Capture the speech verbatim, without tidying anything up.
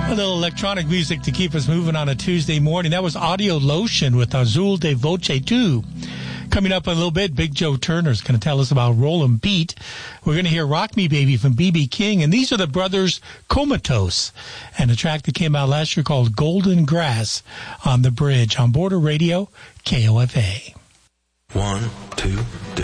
A little electronic music to keep us moving on a Tuesday morning. That was Audio Lotion with Azul de Voce two. Coming up in a little bit, Big Joe Turner is going to tell us about Rollin' Beat. We're going to hear Rock Me Baby from B B King. And these are the brothers Comatose, and a track that came out last year called Golden Grass on the Bridge on Border Radio, K O F A. One, two,